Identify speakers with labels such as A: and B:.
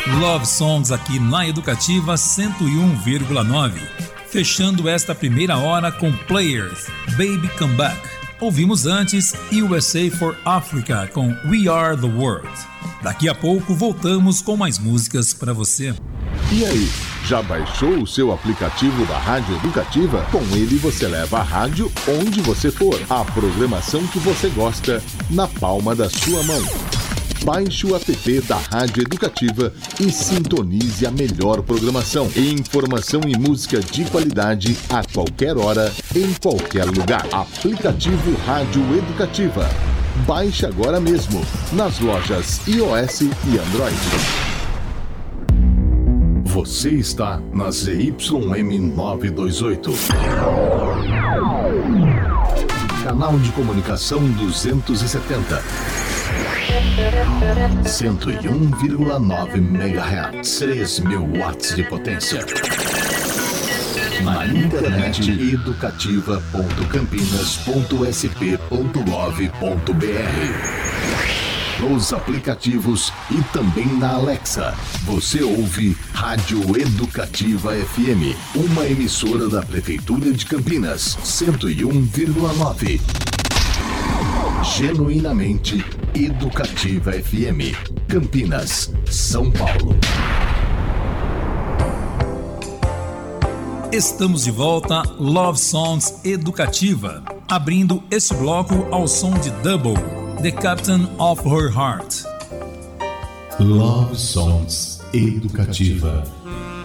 A: Love Songs aqui na Educativa 101,9. Fechando esta primeira hora com Players, Baby Come Back. Ouvimos antes USA for Africa com We Are the World. Daqui a pouco voltamos com mais músicas para você.
B: E aí, já baixou o seu aplicativo da Rádio Educativa? Com ele você leva a rádio onde você for. A programação que você gosta na palma da sua mão. Baixe o app da Rádio Educativa e sintonize a melhor programação. Informação e música de qualidade a qualquer hora, em qualquer lugar. Aplicativo Rádio Educativa. Baixe agora mesmo, nas lojas iOS e Android. Você está na ZYM 928. Canal de comunicação 270. 101,9 MHz, 3.000 watts de potência. Na internet educativa.campinas.sp.gov.br. Nos aplicativos e também na Alexa. Você ouve Rádio Educativa FM, uma emissora da Prefeitura de Campinas, 101,9. Genuinamente Educativa FM, Campinas, São Paulo.
A: Estamos de volta, Love Songs Educativa, abrindo este bloco ao som de Double, The Captain of Her Heart.
C: Love Songs Educativa.